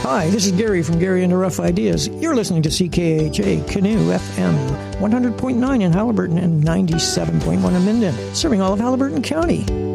Hi, this is Gary from Gary and the Rough Ideas. You're listening to CKHA Canoe FM, 100.9 in Haliburton and 97.1 in Minden, serving all of Haliburton County.